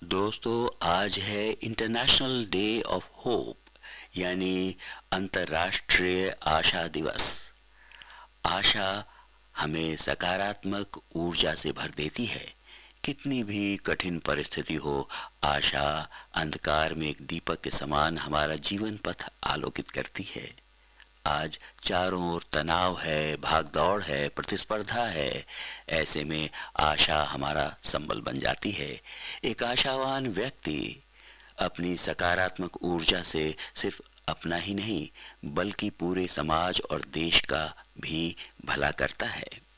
दोस्तों, आज है इंटरनेशनल डे ऑफ होप, यानी अंतर्राष्ट्रीय आशा दिवस। आशा हमें सकारात्मक ऊर्जा से भर देती है। कितनी भी कठिन परिस्थिति हो, आशा अंधकार में एक दीपक के समान हमारा जीवन पथ आलोकित करती है। आज चारों ओर तनाव है, भागदौड़ है, प्रतिस्पर्धा है। ऐसे में आशा हमारा संबल बन जाती है। एक आशावान व्यक्ति अपनी सकारात्मक ऊर्जा से सिर्फ अपना ही नहीं बल्कि पूरे समाज और देश का भी भला करता है।